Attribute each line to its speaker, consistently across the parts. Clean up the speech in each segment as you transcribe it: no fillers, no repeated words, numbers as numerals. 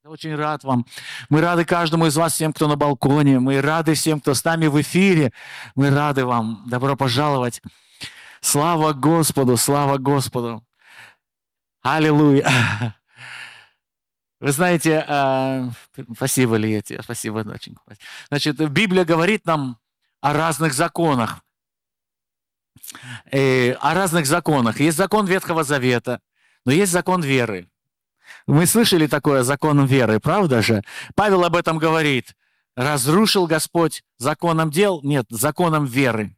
Speaker 1: Я очень рад вам. Мы рады каждому из вас, всем, кто на балконе. Мы рады всем, кто с нами в эфире. Мы рады вам. Добро пожаловать. Слава Господу, слава Господу. Аллилуйя. Вы знаете, спасибо, Лия, тебе, спасибо, доченька. Значит, Библия говорит нам о разных законах. О разных законах. Есть закон Ветхого Завета, но есть закон веры. Мы слышали такое законом веры, правда же? Павел об этом говорит. Разрушил Господь законом дел? Нет, законом веры.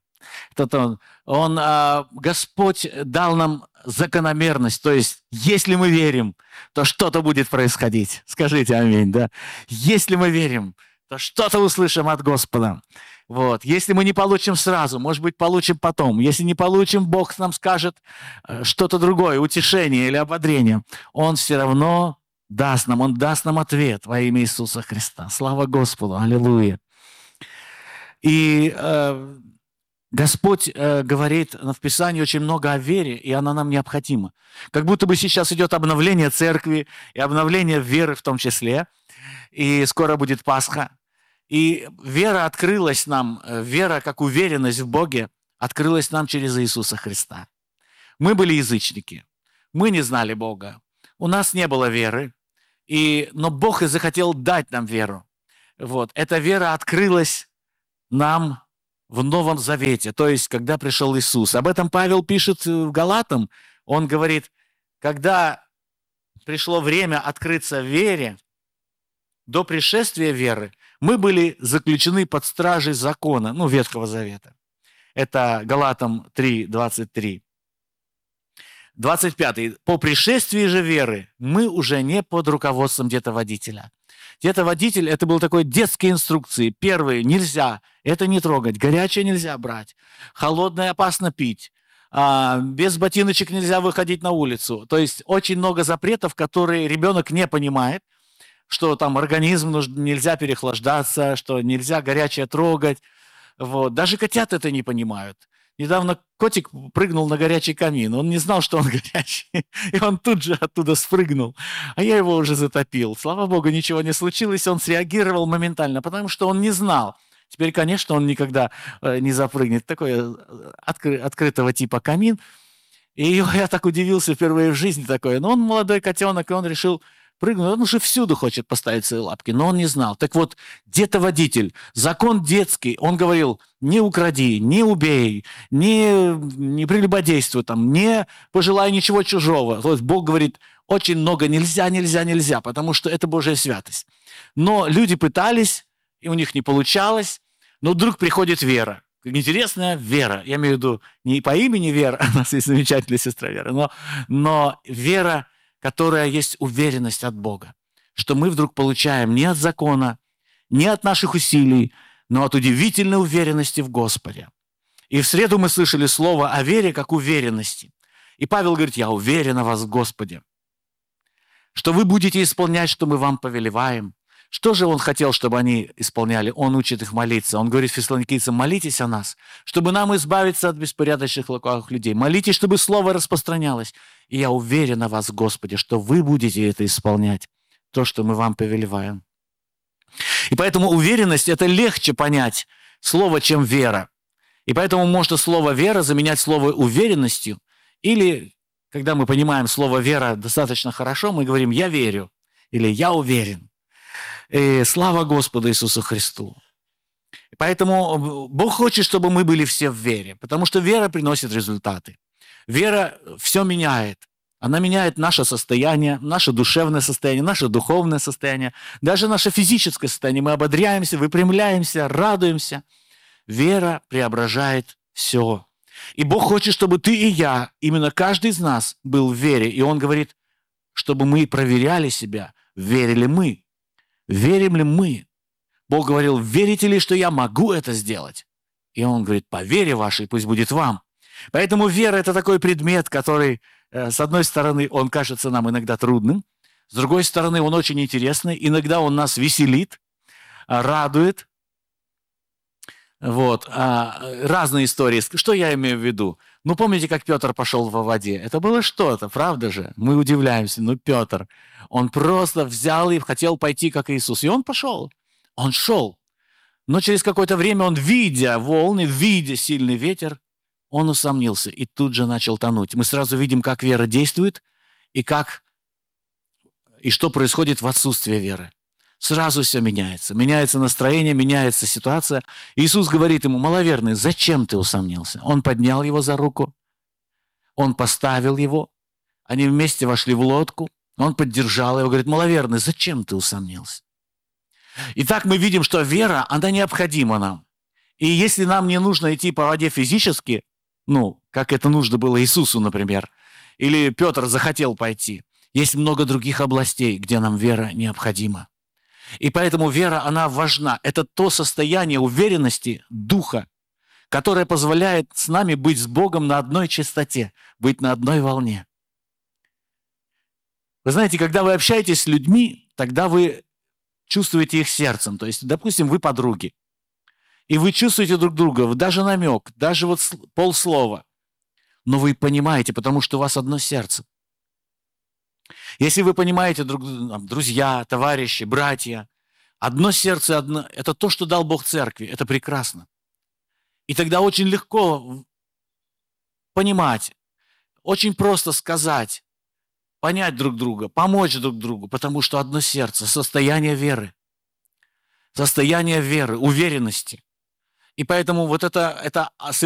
Speaker 1: Господь дал нам закономерность, то есть, если мы верим, то что-то будет происходить. Скажите аминь, да? Если мы верим, то что-то услышим от Господа. Вот. Если мы не получим сразу, может быть, получим потом. Если не получим, Бог нам скажет что-то другое, утешение или ободрение. Он все равно даст нам, Он даст нам ответ во имя Иисуса Христа. Слава Господу, аллилуйя. И Господь говорит в Писании очень много о вере, и она нам необходима. Как будто бы сейчас идет обновление церкви и обновление веры в том числе. И скоро будет Пасха. И вера открылась нам, вера как уверенность в Боге, открылась нам через Иисуса Христа. Мы были язычники, мы не знали Бога, у нас не было веры, но Бог и захотел дать нам веру. Вот. Эта вера открылась нам в Новом Завете, то есть, когда пришел Иисус. Об этом Павел пишет в Галатам. Он говорит, когда пришло время открыться в вере, до пришествия веры мы были заключены под стражей закона, Ветхого Завета. Это Галатам 3, 23. 25. По пришествии же веры мы уже не под руководством детоводителя. Детоводитель – это был такой детские инструкции. Первые – нельзя, это не трогать, горячее нельзя брать, холодное опасно пить, без ботиночек нельзя выходить на улицу. То есть очень много запретов, которые ребенок не понимает, что там организм нельзя переохлаждаться, что нельзя горячее трогать. Вот. Даже котята это не понимают. Недавно котик прыгнул на горячий камин. Он не знал, что он горячий. И он тут же оттуда спрыгнул. А я его уже затопил. Слава Богу, ничего не случилось. Он среагировал моментально, потому что он не знал. Теперь, конечно, он никогда не запрыгнет. Такой открытого типа камин. И я так удивился впервые в жизни такое. Но он молодой котенок, и он решил прыгнул, он уже всюду хочет поставить свои лапки, но он не знал. Так вот, детоводитель, закон детский, он говорил, не укради, не убей, не прелюбодействуй, не пожелай ничего чужого. То есть Бог говорит, очень много нельзя, потому что это Божья святость. Но люди пытались, и у них не получалось, но вдруг приходит вера. Интересная вера. Я имею в виду не по имени Вера, у нас есть замечательная сестра Вера, но вера, которая есть уверенность от Бога, что мы вдруг получаем не от закона, не от наших усилий, но от удивительной уверенности в Господе. И в среду мы слышали слово о вере как уверенности. И Павел говорит, я уверен в вас в Господе, что вы будете исполнять, что мы вам повелеваем. Что же он хотел, чтобы они исполняли? Он учит их молиться. Он говорит фессалоникийцам, молитесь о нас, чтобы нам избавиться от беспорядочных лукавых людей. Молитесь, чтобы слово распространялось. И я уверен в вас, Господи, что вы будете это исполнять, то, что мы вам повелеваем. И поэтому уверенность – это легче понять слово, чем вера. И поэтому можно слово «вера» заменять слово «уверенностью». Или, когда мы понимаем слово «вера» достаточно хорошо, мы говорим «я верю» или «я уверен». И слава Господу Иисусу Христу. Поэтому Бог хочет, чтобы мы были все в вере, потому что вера приносит результаты. Вера все меняет. Она меняет наше состояние, наше душевное состояние, наше духовное состояние, даже наше физическое состояние. Мы ободряемся, выпрямляемся, радуемся. Вера преображает все. И Бог хочет, чтобы ты и я, именно каждый из нас был в вере. И Он говорит, чтобы мы проверяли себя, верили мы. Верим ли мы? Бог говорил, верите ли, что я могу это сделать? И Он говорит, по вере вашей пусть будет вам. Поэтому вера – это такой предмет, который, с одной стороны, он кажется нам иногда трудным, с другой стороны, он очень интересный, иногда он нас веселит, радует. Вот. Разные истории. Что я имею в виду? Ну, помните, как Петр пошел во воде? Это было что-то, правда же? Мы удивляемся. Ну, Петр, он просто взял и хотел пойти, как Иисус. И он пошел. Он шел. Но через какое-то время он, видя волны, видя сильный ветер, он усомнился и тут же начал тонуть. Мы сразу видим, как вера действует и что происходит в отсутствии веры. Сразу все меняется. Меняется настроение, меняется ситуация. Иисус говорит ему: маловерный, зачем ты усомнился? Он поднял его за руку, он поставил его, они вместе вошли в лодку, он поддержал его, говорит: маловерный, зачем ты усомнился? Итак, мы видим, что вера, она необходима нам. И если нам не нужно идти по воде физически, ну, как это нужно было Иисусу, например, или Петр захотел пойти, есть много других областей, где нам вера необходима. И поэтому вера, она важна. Это то состояние уверенности духа, которое позволяет с нами быть с Богом на одной частоте, быть на одной волне. Вы знаете, когда вы общаетесь с людьми, тогда вы чувствуете их сердцем. То есть, допустим, вы подруги, и вы чувствуете друг друга, даже намек, даже вот полслова. Но вы понимаете, потому что у вас одно сердце. Если вы понимаете, друзья, товарищи, братья, одно сердце, это то, что дал Бог церкви, это прекрасно. И тогда очень легко понимать, очень просто сказать, понять друг друга, помочь друг другу, потому что одно сердце, состояние веры, уверенности. И поэтому вот это